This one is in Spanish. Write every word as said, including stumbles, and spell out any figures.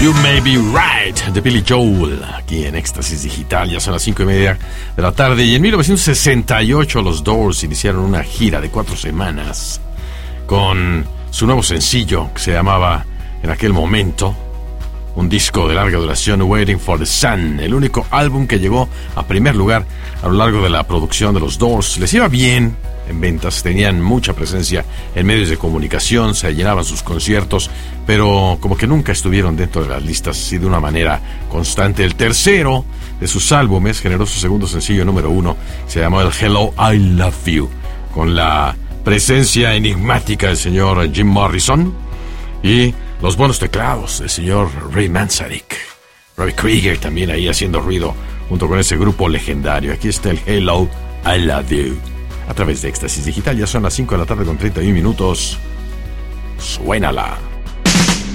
You May Be Right, de Billy Joel, aquí en Éxtasis Digital. Ya son las cinco y media de la tarde. Y en mil novecientos sesenta y ocho los Doors iniciaron una gira de cuatro semanas con su nuevo sencillo que se llamaba en aquel momento, un disco de larga duración, Waiting for the Sun, el único álbum que llegó a primer lugar a lo largo de la producción de los Doors. Les iba bien en ventas, tenían mucha presencia en medios de comunicación, se llenaban sus conciertos, pero como que nunca estuvieron dentro de las listas así de una manera constante. El tercero de sus álbumes generó su segundo sencillo número uno, se llamó el Hello, I Love You, con la presencia enigmática del señor Jim Morrison y los buenos teclados del señor Ray Manzarek. Robbie Krieger también ahí haciendo ruido junto con ese grupo legendario. Aquí está el Hello, I Love You, a través de Éxtasis Digital. Ya son las cinco de la tarde con treinta y un minutos. Suénala.